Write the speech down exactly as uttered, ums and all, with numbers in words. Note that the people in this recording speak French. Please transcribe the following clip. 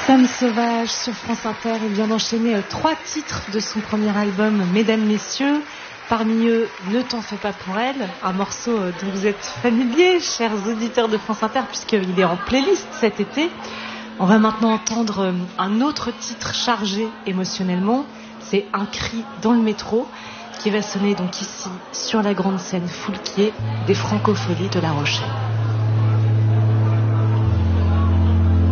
Femme sauvage sur France Inter, il vient d'enchaîner euh, trois titres de son premier album, Mesdames, Messieurs. Parmi eux, Ne t'en fais pas pour elle, un morceau euh, dont vous êtes familiers, chers auditeurs de France Inter, puisqu'il est en playlist cet été. On va maintenant entendre euh, un autre titre chargé émotionnellement, c'est Un cri dans le métro, qui va sonner donc ici sur la grande scène Foulquier des Francopholies de La Rochelle.